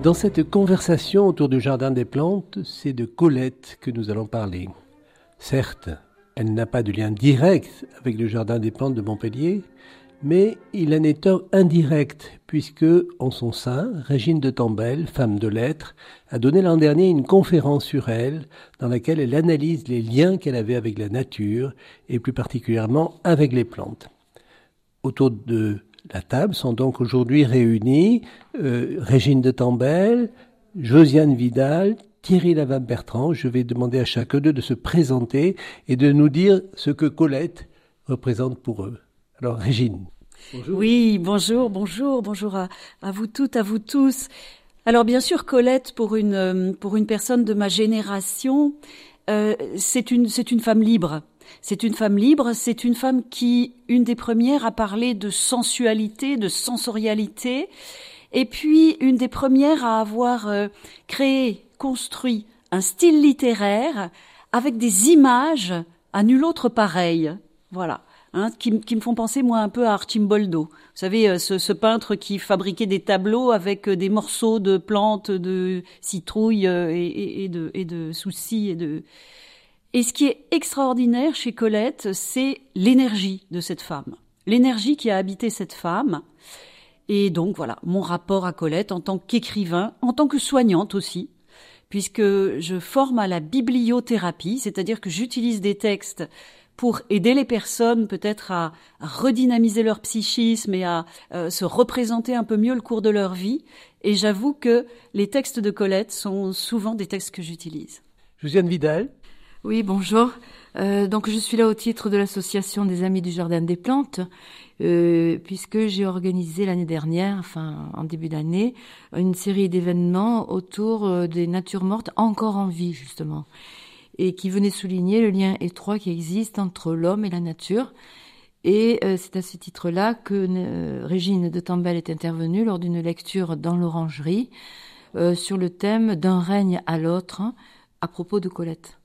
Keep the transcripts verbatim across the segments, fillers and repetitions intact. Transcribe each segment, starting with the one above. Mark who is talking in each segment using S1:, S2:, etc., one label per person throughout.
S1: Dans cette conversation autour du Jardin des Plantes, c'est de Colette que nous allons parler. Certes, elle n'a pas de lien direct avec le Jardin des Plantes de Montpellier, mais il en est un indirect, puisque, en son sein, Régine de Tambel, femme de lettres, a donné l'an dernier une conférence sur elle, dans laquelle elle analyse les liens qu'elle avait avec la nature, et plus particulièrement avec les plantes. Autour de la table sont donc aujourd'hui réunis euh, Régine de Tambel, Josiane Vidal, Thierry Lavabre-Bertrand. Je vais demander à chacun d'eux de se présenter et de nous dire ce que Colette représente pour eux. Alors Régine.
S2: Bonjour. Oui, bonjour, bonjour, bonjour à, à vous toutes, à vous tous. Alors bien sûr, Colette, pour une, pour une personne de ma génération, euh, c'est une, c'est une femme libre. C'est une femme libre, c'est une femme qui, une des premières, a parlé de sensualité, de sensorialité, et puis une des premières à avoir euh, créé, construit un style littéraire avec des images à nul autre pareil. Voilà. Hein, qui, qui me font penser, moi, un peu à Arcimboldo. Vous savez, ce, ce peintre qui fabriquait des tableaux avec des morceaux de plantes, de citrouilles et, et, et de, et de soucis et de... Et ce qui est extraordinaire chez Colette, c'est l'énergie de cette femme. L'énergie qui a habité cette femme. Et donc, voilà, mon rapport à Colette en tant qu'écrivain, en tant que soignante aussi, puisque je forme à la bibliothérapie, c'est-à-dire que j'utilise des textes pour aider les personnes peut-être à, à redynamiser leur psychisme et à euh, se représenter un peu mieux le cours de leur vie. Et j'avoue que les textes de Colette sont souvent des textes que j'utilise.
S1: Josiane Vidal.
S3: Oui, bonjour. Euh, donc je suis là au titre de l'association des Amis du Jardin des Plantes, euh, puisque j'ai organisé l'année dernière, enfin en début d'année, une série d'événements autour euh, des natures mortes encore en vie justement, et qui venait souligner le lien étroit qui existe entre l'homme et la nature. Et euh, c'est à ce titre-là que euh, Régine de Tambel est intervenue lors d'une lecture dans l'Orangerie euh, sur le thème d'un règne à l'autre hein, à propos de Colette.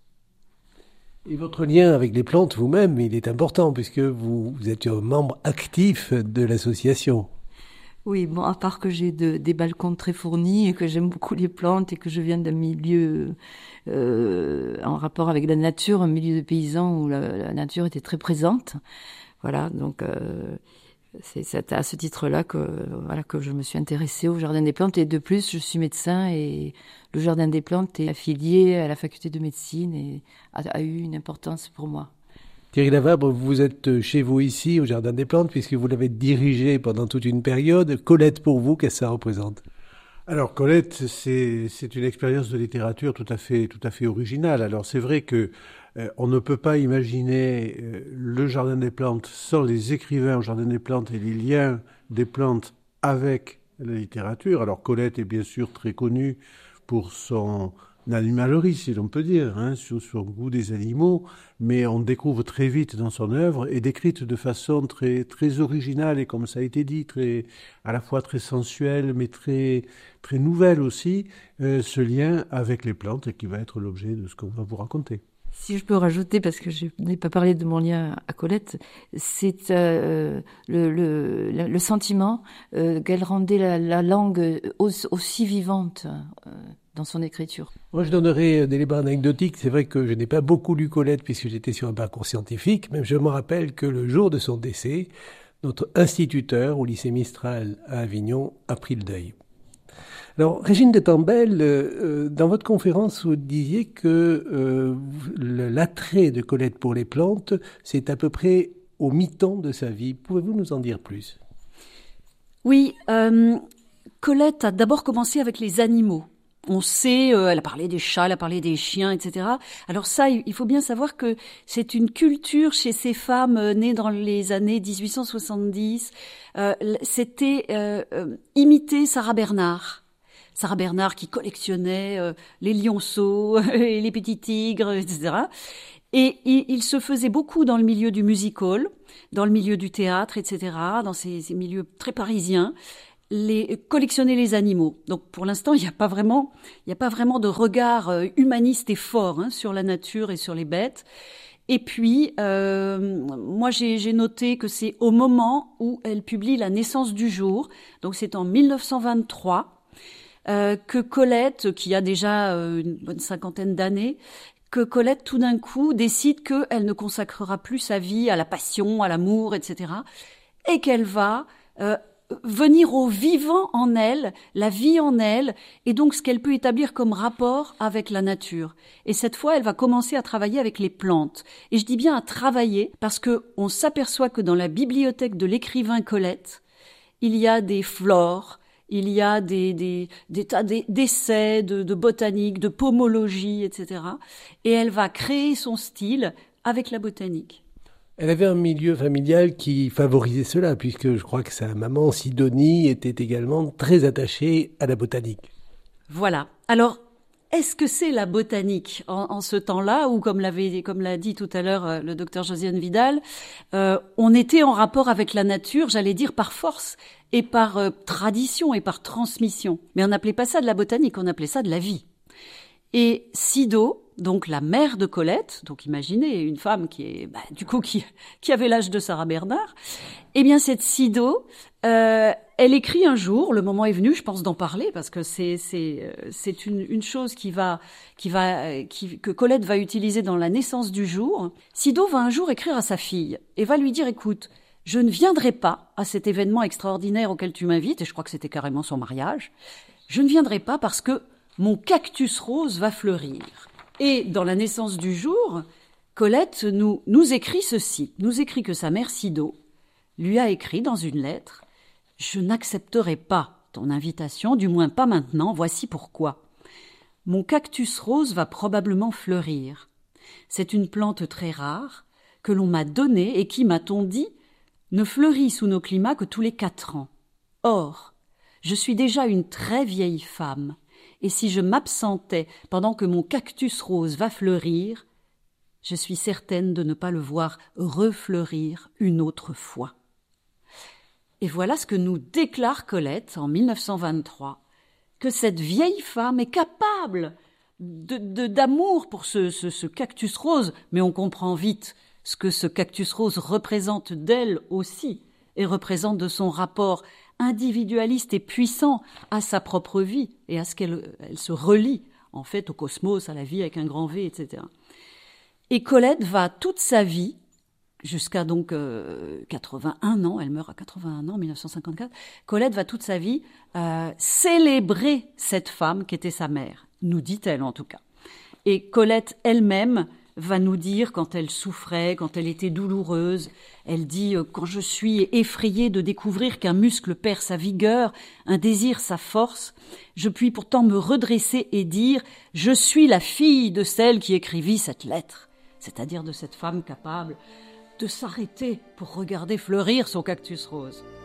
S1: Et votre lien avec les plantes vous-même, il est important puisque vous, vous êtes un membre actif de l'association.
S3: Oui, bon, à part que j'ai de, des balcons très fournis et que j'aime beaucoup les plantes et que je viens d'un milieu euh, en rapport avec la nature, un milieu de paysans où la, la nature était très présente. Voilà, donc euh, c'est, c'est à ce titre-là que voilà que je me suis intéressée au Jardin des Plantes. Et de plus, je suis médecin et le Jardin des Plantes est affilié à la faculté de médecine et a, a eu une importance pour moi.
S1: Thierry Lavabre, vous êtes chez vous ici au Jardin des Plantes puisque vous l'avez dirigé pendant toute une période. Colette, pour vous, qu'est-ce que ça représente ?
S4: Alors Colette, c'est, c'est une expérience de littérature tout à fait, tout à fait originale. Alors c'est vrai que euh, on ne peut pas imaginer euh, le Jardin des Plantes sans les écrivains au Jardin des Plantes et les liens des plantes avec la littérature. Alors Colette est bien sûr très connue pour son animalerie, si l'on peut dire, hein, sur son goût des animaux, mais on découvre très vite dans son œuvre, et décrite de façon très, très originale, et comme ça a été dit, très, à la fois très sensuelle, mais très, très nouvelle aussi, euh, ce lien avec les plantes, qui va être l'objet de ce qu'on va vous raconter.
S3: Si je peux rajouter, parce que je n'ai pas parlé de mon lien à Colette, c'est euh, le, le, le sentiment euh, qu'elle rendait la, la langue aussi, aussi vivante euh, dans son écriture.
S1: Moi, je donnerai des éléments anecdotiques. C'est vrai que je n'ai pas beaucoup lu Colette puisque j'étais sur un parcours scientifique, mais je me rappelle que le jour de son décès, notre instituteur au lycée Mistral à Avignon a pris le deuil. Alors, Régine de Tambel, euh, dans votre conférence, vous disiez que euh, l'attrait de Colette pour les plantes, c'est à peu près au mi-temps de sa vie. Pouvez-vous nous en dire plus ?
S2: Oui, euh, Colette a d'abord commencé avec les animaux. On sait, euh, elle a parlé des chats, elle a parlé des chiens, et cetera. Alors ça, il faut bien savoir que c'est une culture chez ces femmes euh, nées dans les années dix-huit cent soixante-dix. Euh, c'était euh, euh, imiter Sarah Bernhardt. Sarah Bernhardt qui collectionnait euh, les lionceaux, et les petits tigres, et cetera. Et il, il se faisait beaucoup dans le milieu du music-hall, dans le milieu du théâtre, et cetera, dans ces, ces milieux très parisiens. Les, collectionner les animaux. Donc pour l'instant, il n'y a pas vraiment, il n'y a pas vraiment de regard euh, humaniste et fort hein, sur la nature et sur les bêtes. Et puis, euh, moi j'ai, j'ai noté que c'est au moment où elle publie La naissance du jour, donc c'est en mille neuf cent vingt-trois. euh, que Colette, qui a déjà euh, une bonne cinquantaine d'années, que Colette, tout d'un coup, décide qu'elle ne consacrera plus sa vie à la passion, à l'amour, et cetera, et qu'elle va euh, venir au vivant en elle, la vie en elle, et donc ce qu'elle peut établir comme rapport avec la nature. Et cette fois, elle va commencer à travailler avec les plantes. Et je dis bien à travailler, parce que on s'aperçoit que dans la bibliothèque de l'écrivain Colette, il y a des flores, il y a des, des, des tas d'essais de, de botanique, de pomologie, et cetera. Et elle va créer son style avec la botanique.
S1: Elle avait un milieu familial qui favorisait cela, puisque je crois que sa maman, Sidonie, était également très attachée à la botanique.
S2: Voilà. Alors, est-ce que c'est la botanique en, en ce temps-là, ou comme l'avait, comme l'a dit tout à l'heure euh, le docteur Josiane Vidal, euh, on était en rapport avec la nature, j'allais dire par force, et par euh, tradition et par transmission. Mais on n'appelait pas ça de la botanique, on appelait ça de la vie. Et Sido, donc la mère de Colette, donc imaginez une femme qui est, bah, du coup, qui, qui avait l'âge de Sarah Bernard, eh bien cette Sido, euh, elle écrit un jour, le moment est venu, je pense, d'en parler, parce que c'est c'est c'est une une chose qui va qui va qui, que Colette va utiliser dans la naissance du jour. Sido va un jour écrire à sa fille et va lui dire, écoute, je ne viendrai pas à cet événement extraordinaire auquel tu m'invites, et je crois que c'était carrément son mariage. Je ne viendrai pas parce que mon cactus rose va fleurir. Et dans la naissance du jour, Colette nous, nous écrit ceci, nous écrit que sa mère Sido lui a écrit dans une lettre « Je n'accepterai pas ton invitation, du moins pas maintenant, voici pourquoi. Mon cactus rose va probablement fleurir. C'est une plante très rare que l'on m'a donnée et qui, m'a-t-on dit, ne fleurit sous nos climats que tous les quatre ans. Or, je suis déjà une très vieille femme. Et si je m'absentais pendant que mon cactus rose va fleurir, je suis certaine de ne pas le voir refleurir une autre fois. » Et voilà ce que nous déclare Colette en mille neuf cent vingt-trois, que cette vieille femme est capable de, de, d'amour pour ce, ce, ce cactus rose, mais on comprend vite ce que ce cactus rose représente d'elle aussi, et représente de son rapport individualiste et puissant à sa propre vie et à ce qu'elle elle se relie en fait au cosmos, à la vie avec un grand V, et cetera. Et Colette va toute sa vie, jusqu'à donc euh, quatre-vingt-un ans, elle meurt à quatre-vingt-un ans, mille neuf cent cinquante-quatre, Colette va toute sa vie euh, célébrer cette femme qui était sa mère, nous dit-elle en tout cas. Et Colette elle-même va nous dire quand elle souffrait, quand elle était douloureuse. Elle dit euh, « Quand je suis effrayée de découvrir qu'un muscle perd sa vigueur, un désir sa force, je puis pourtant me redresser et dire « Je suis la fille de celle qui écrivit cette lettre », c'est-à-dire de cette femme capable de s'arrêter pour regarder fleurir son cactus rose.